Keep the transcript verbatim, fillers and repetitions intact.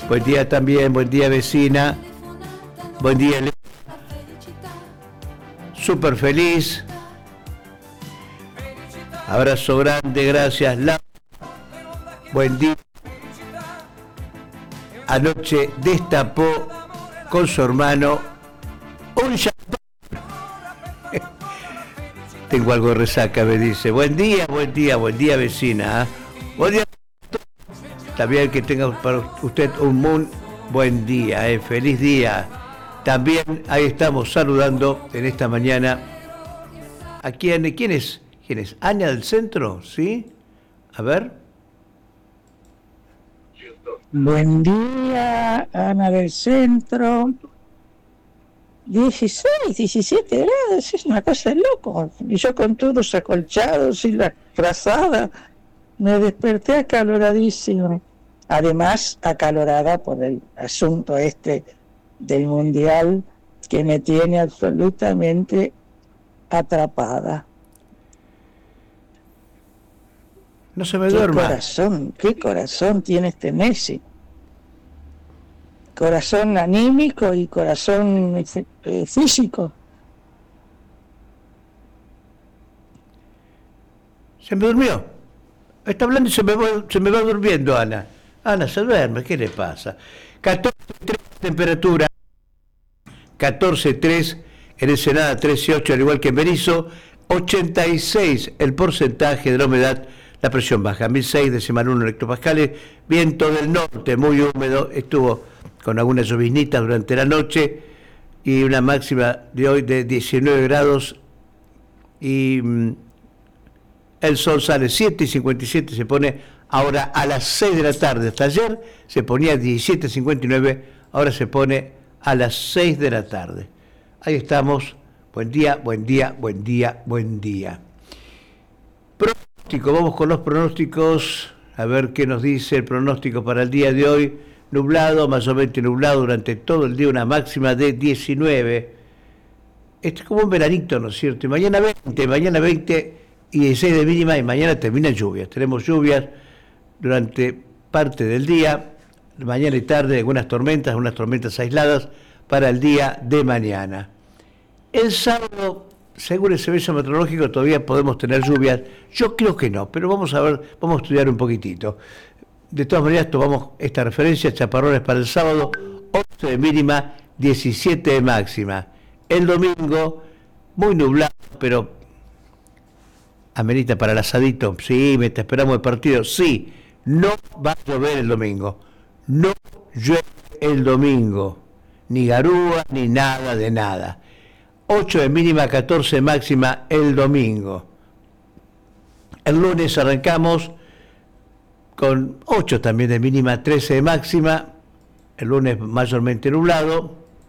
Buen día también, buen día vecina. Buen día, Le- súper feliz. Abrazo grande, gracias. La... Buen día. Anoche destapó con su hermano un champán. Tengo algo de resaca, me dice. Buen día, buen día, buen día vecina. ¿eh? Buen día. También que tenga para usted un muy buen día, eh. Feliz día. También ahí estamos saludando en esta mañana. ¿A quién, quién es? ¿Quién es? ¿Ana del Centro? ¿Sí? A ver. Buen día, Ana del Centro. dieciséis, diecisiete grados, es una cosa de loco. Y yo con todos los acolchados y la frazada, me desperté acaloradísimo. Además, acalorada por el asunto este del Mundial que me tiene absolutamente atrapada. No se me ¿Qué duerma. corazón, qué corazón tiene este Messi? Corazón anímico y corazón eh, físico. Se me durmió. Está hablando y se me, va, se me va durmiendo, Ana. Ana se duerme, ¿qué le pasa? catorce tres temperatura. catorce tres en Ensenada, trece ocho al igual que en Berisso. ochenta y seis el porcentaje de la humedad. La presión baja, mil seis decimal uno hectopascales. Viento del norte, muy húmedo. Estuvo con algunas lloviznitas durante la noche. Y una máxima de hoy de diecinueve grados. Y mmm, el sol sale siete y cincuenta y siete, se pone ahora a las seis de la tarde. Hasta ayer se ponía diecisiete cincuenta y nueve, ahora se pone a las seis de la tarde. Ahí estamos. Buen día, buen día, buen día, buen día. Pronóstico, vamos con los pronósticos. A ver qué nos dice el pronóstico para el día de hoy. Nublado, mayormente nublado durante todo el día, una máxima de diecinueve. Esto es como un veranito, ¿no es cierto? Y mañana veinte, mañana veinte y dieciséis de mínima, y mañana termina lluvias. Tenemos lluvias durante parte del día, mañana y tarde, algunas tormentas, unas tormentas aisladas para el día de mañana. El sábado, según el servicio meteorológico, todavía podemos tener lluvias. Yo creo que no, pero vamos a ver, vamos a estudiar un poquitito. De todas maneras, tomamos esta referencia, chaparrones para el sábado, once de mínima, diecisiete de máxima. El domingo, muy nublado, pero amerita para el asadito. Sí, me esperamos el partido. Sí, no va a llover el domingo. No llueve el domingo. Ni garúa, ni nada de nada. ocho de mínima, catorce de máxima el domingo. El lunes arrancamos con ocho también de mínima, trece de máxima. El lunes mayormente nublado.